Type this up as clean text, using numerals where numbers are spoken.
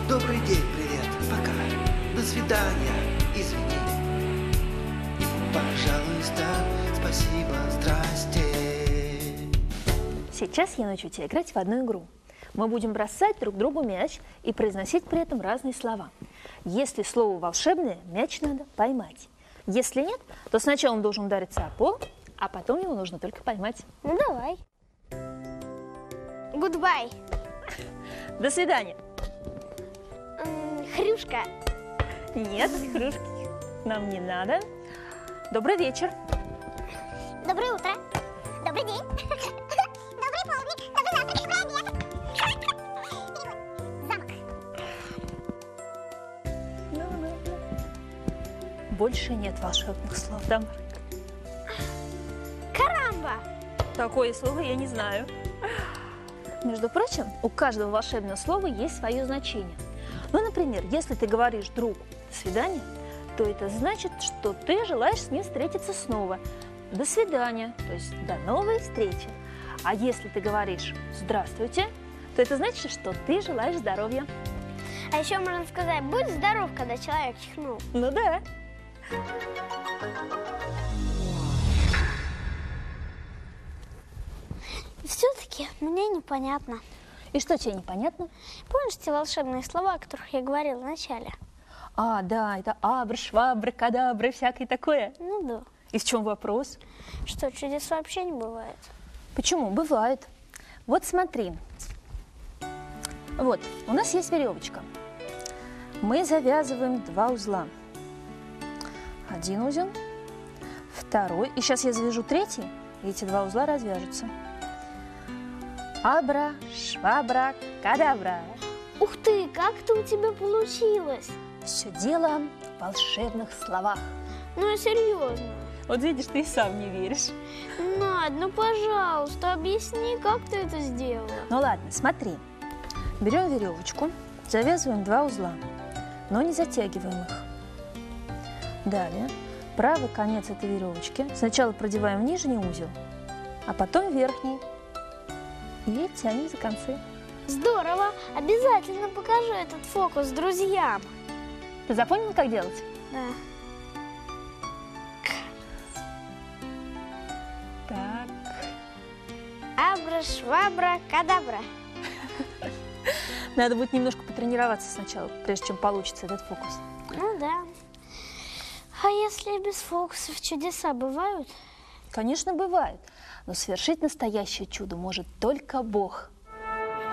Добрый день, привет, пока. До свидания, извини. Пожалуйста, спасибо, здрасте. Сейчас я научу тебя играть в одну игру. Мы будем бросать друг другу мяч и произносить при этом разные слова. Если слово волшебное, мяч надо поймать. Если нет, то сначала он должен удариться о пол, а потом его нужно только поймать. Ну давай. Goodbye. До свидания. Хрюшка. Нет, хрюшки нам не надо. Добрый вечер. Доброе утро. Добрый день. Добрый полдник. Добрый завтрак. Добрый обед. Замок. Больше нет волшебных слов, да, Марк? Карамба. Такое слово я не знаю. Между прочим, у каждого волшебного слова есть свое значение. Ну, например, если ты говоришь другу «до свидания», то это значит, что ты желаешь с ним встретиться снова. До свидания, то есть до новой встречи. А если ты говоришь «здравствуйте», то это значит, что ты желаешь здоровья. А еще можно сказать «будь здоров», когда человек чихнул. Ну да. Все-таки мне непонятно. И что тебе непонятно? Помнишь те волшебные слова, о которых я говорила в начале? А, да, это абра, швабра, кадабра, всякое такое. Ну да. И в чем вопрос? Что, чудес вообще не бывает? Почему? Бывает. Вот смотри. Вот, у нас есть веревочка. Мы завязываем 2 узла. Один узел, второй. И сейчас я завяжу 3-й, и эти 2 узла развяжутся. Абра, швабра, кадабра. Ух ты, как это у тебя получилось? Все дело в волшебных словах. Ну, я серьезно. Вот видишь, ты и сам не веришь. Надь, ну пожалуйста, объясни, как ты это сделала. Ну ладно, смотри. Берем веревочку, завязываем 2 узла, но не затягиваем их. Далее правый конец этой веревочки сначала продеваем в нижний узел, а потом в верхний. И тянем за концы. Здорово! Обязательно покажу этот фокус друзьям. Ты запомнил, как делать? Да. Так. Абра, швабра, кадабра. Надо будет немножко потренироваться сначала, прежде чем получится этот фокус. Ну да. А если без фокусов чудеса бывают? Конечно, бывает. Но совершить настоящее чудо может только Бог.